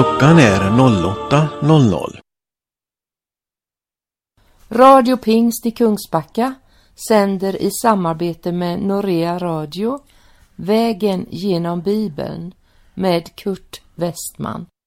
Klockan är 08:00. Radio Pingst i Kungsbacka sänder i samarbete med Norea Radio Vägen genom Bibeln med Kurt Westman.